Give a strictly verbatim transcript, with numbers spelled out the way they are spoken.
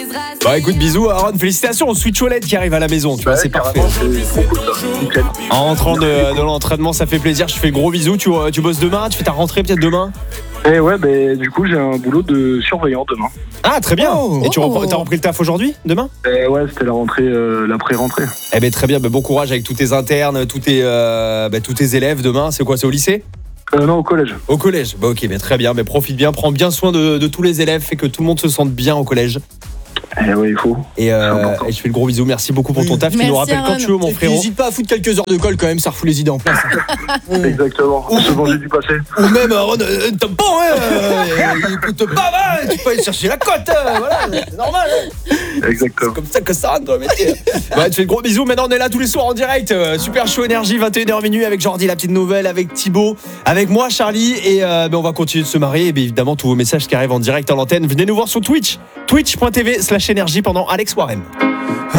Bah écoute, bisous Aaron, félicitations au Switch O L E D qui arrive à la maison, tu vois, Ouais, c'est parfait. c'est beaucoup de ça. Nickel. En rentrant de, de l'entraînement, ça fait plaisir, je te fais gros bisous, tu, tu bosses demain, tu fais ta rentrée peut-être demain? Et ouais, bah, du coup, j'ai un boulot de surveillant demain. Ah très bien. Oh. Et tu reprends- t'as repris le taf aujourd'hui, demain? Et ouais, c'était la rentrée, euh, la pré-rentrée. Eh ben très bien, bah, bon courage avec tous tes internes, tous tes, euh, bah, tous tes élèves demain, c'est quoi, c'est au lycée? Euh, non, au collège. Au collège, bah ok, bah, très bien, mais profite bien, prends bien soin de, de tous les élèves, fais que tout le monde se sente bien au collège. Et ouais, il faut. Et, euh, C'est important. et je fais le gros bisou, merci beaucoup pour ton taf, tu Merci, nous rappelles quand Aaron. tu veux mon Et puis, frérot. n'hésite pas à foutre quelques heures de colle quand même, ça refout les idées en place. Exactement. Se venger du passé. Ou même Aaron, euh, t'as pas, hein, euh, il écoute pas mal, tu peux aller chercher la cote, euh, voilà, c'est normal. Hein. Exactement. C'est comme ça que ça rentre dans le métier. Ouais, tu fais le gros bisou. Maintenant, on est là tous les soirs en direct. Euh, Super Show Énergie, vingt et une heures minuit avec Jordi, la petite nouvelle, avec Thibaut, avec moi, Charlie. Et euh, ben, on va continuer de se marier. Et bien évidemment, tous vos messages qui arrivent en direct à l'antenne. Venez nous voir sur Twitch. Twitch point t v slash énergie pendant Alex Warren.